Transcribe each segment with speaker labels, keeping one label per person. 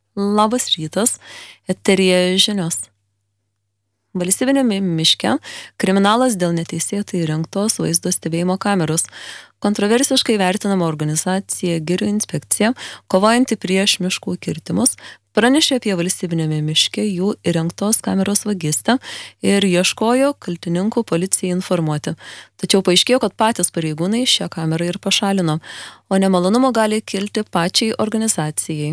Speaker 1: Labas rytas, eteryje žinios. Valstybinėme miške kriminalas dėl neteisėtai įrengtos vaizdo stebėjimo kameros. Kontroversiškai vertinama organizacija Girių inspekcija, kovojanti prieš miškų kirtimus, pranešė apie valstybinėme miške jų įrengtos kameros vagystę ir ieškojo kaltininkų policijai informuoti. Tačiau paaiškėjo, kad patys pareigūnai šią kamerą ir pašalino, o nemalonumo gali kilti pačiai organizacijai.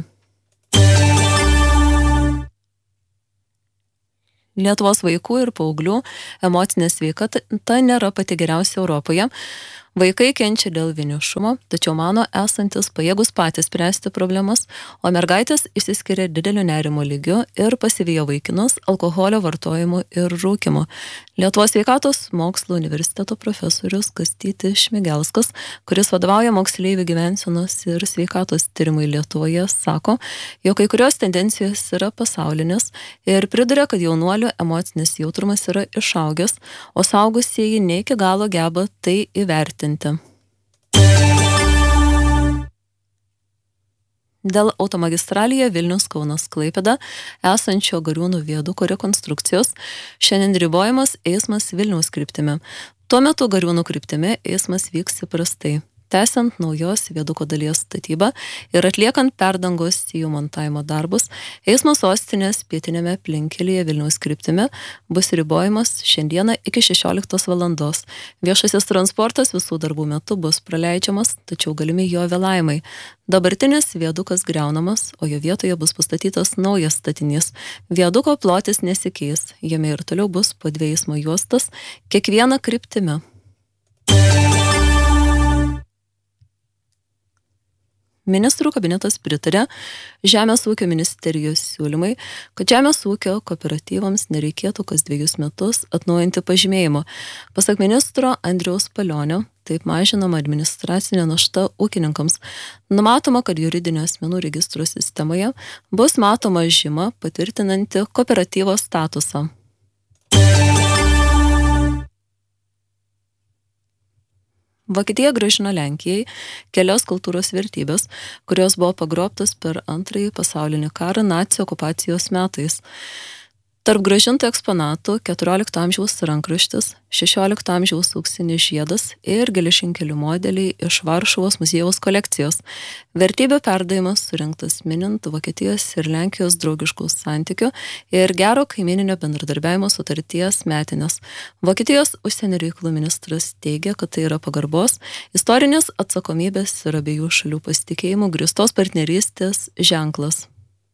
Speaker 1: Lietuvos vaikų ir paauglių emocinė sveikata nėra pati geriausia Europoje. Vaikai kenčia dėl vienišumo, tačiau mano esantis pajėgus patys spręsti problemas, o mergaitės išsiskiria dideliu nerimo lygiu ir pasivijo vaikinus alkoholio vartojimu ir rūkimu. Lietuvos sveikatos mokslų universiteto profesorius Kastytis Šmigelskas, kuris vadovauja moksleivių gyvensenos ir sveikatos tyrimui Lietuvoje, sako, jog kai kurios tendencijos yra pasaulinės ir priduria, kad jaunuolių emocinis jautrumas yra išaugęs, o suaugusieji ne iki galo geba tai įvertinti. Dėl automagistralėje Vilnius-Kaunas-Klaipėda esančio Gariūnų viaduko rekonstrukcijos šiandien ribojamas eismas Vilniaus kryptimi. Tuo metu Gariūnų kryptimi eismas vyks įprastai. Tęsiant naujos viaduko dalies statybą ir atliekant perdangos sijų montavimo darbus, eismo sostinės pietinėme aplinkkelyje Vilniaus kryptimi bus ribojamas šiandieną iki 16 valandos. Viešasis transportas visų darbų metu bus praleidžiamas, tačiau galimi jo vėlavimai. Dabartinis viadukas griaunamas, o jo vietoje bus pastatytas naujas statinys. Viaduko plotis nesikeis, jame ir toliau bus po 2 eismo juostas, kiekviena kryptimi. Ministrų kabinetas pritarė Žemės ūkio ministerijos siūlymai, kad žemės ūkio kooperatyvams nereikėtų kas 2 metus atnaujinti pažymėjimo. Pasak ministro Andriaus Palionio, taip mažinama administracinė našta ūkininkams. Numatoma, kad juridinių asmenų registrų sistemoje bus matoma žyma patvirtinanti kooperatyvo statusą. Vokietija grąžino Lenkijai kelias kultūros vertybės, kurios buvo pagrobtos per Antrąjį pasaulinį karą nacių okupacijos metais. Tarp grąžintų eksponatų 14 amžiaus rankraštis, 16 amžiaus auksinis žiedas ir geležinkelių modeliai iš Varšuvos muziejaus kolekcijos. Vertybių perdavimas surinktas minint Vokietijos ir Lenkijos draugiškų santykių ir gero kaimyninio bendradarbiavimo sutarties metines. Vokietijos užsienio reikalų ministras teigia, kad tai yra pagarbos, istorinės atsakomybės ir abiejų šalių pasitikėjimų grįstos partnerystės ženklas.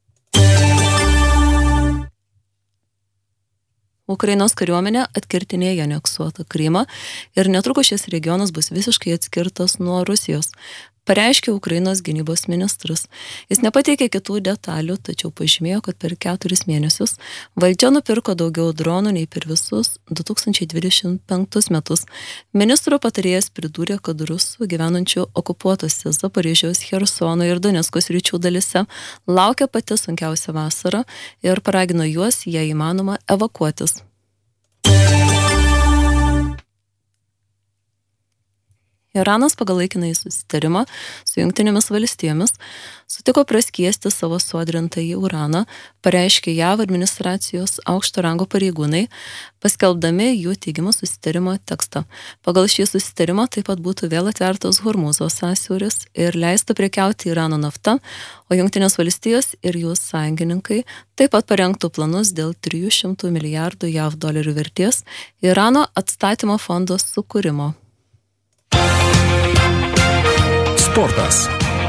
Speaker 1: Ukrainos kariuomenė atkirtinėja aneksuotą Krymą ir netrukus šis regionas bus visiškai atskirtas nuo Rusijos, pareiškė Ukrainos gynybos ministras. Jis nepateikė kitų detalių, tačiau pažymėjo, kad per 4 mėnesius valdžia nupirko daugiau dronų nei per visus 2025 metus. Ministro patarėjas pridūrė, kad rusų gyvenančių okupuotose Zaporižės, Chersono ir Donecko sričių dalyse laukia pati sunkiausia vasara ir paragino juos, jei įmanoma, evakuotis. Iranas pagal laikinąjį susitarimą su Jungtinėmis valstijomis sutiko praskiesti savo sodrintąjį uraną, pareiškė JAV administracijos aukšto rango pareigūnai, paskelbdami jų teigiamą susitarimo tekstą. Pagal šį susitarimą taip pat būtų vėl atvertas Hormūzo sąsiauris ir leista prekiauti Irano nafta, o Jungtinės valstijos ir jų sąjungininkai taip pat parengtų planus dėl 300 milijardų JAV dolerių vertės Irano atstatymo fondo sukūrimo.
Speaker 2: Sportas.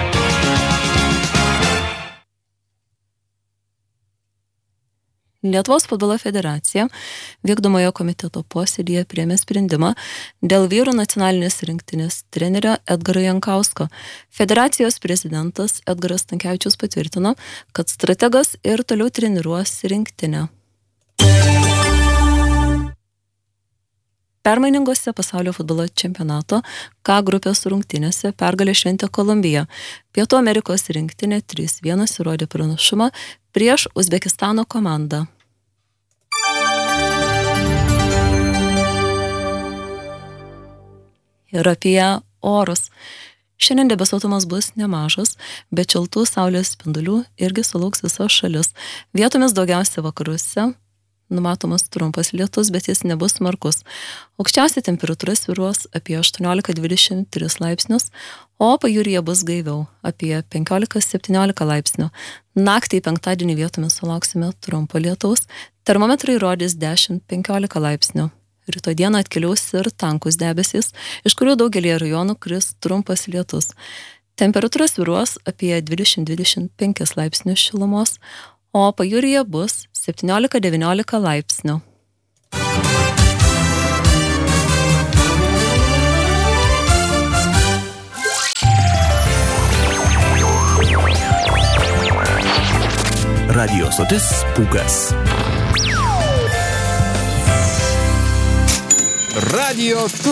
Speaker 1: Lietuvos futbolo federacija vykdomojo komiteto posėdyje priėmė sprendimą dėl vyrų nacionalinės rinktinės trenerio Edgaro Jankausko. Federacijos prezidentas Edgaras Stankevičius patvirtino, kad strategas ir toliau treniruos rinktinę. Permainingose pasaulio futbolo čempionato K grupės rungtynėse pergalę šventė Kolumbija. Pietų Amerikos rinktinė 3-1 įrodė pranašumą prieš Uzbekistano komandą. Ir apie orus. Šiandien debesuotumas bus nemažas, bet šiltų saulės spindulių irgi sulauks visos šalis. Vietomis daugiausia vakaruose numatomas trumpas lietus, bet jis nebus smarkus. Aukščiausia temperatūra svyruos apie 18-23 laipsnius, o pajūryje bus gaiviau apie 15-17 laipsnių. Naktį penktadienį vietomis sulauksime trumpo lietaus, termometrai rodys 10-15 laipsnių. Rytoj dieną atkeliaus ir tankus debesys, iš kurių daugelį rajonų kris trumpas lietus. Temperatūra svyruos apie 20-25 laipsnių šilumos, o pajūryje bus 17-19 laipsnių.
Speaker 2: Radio stotis Pūkas. Radio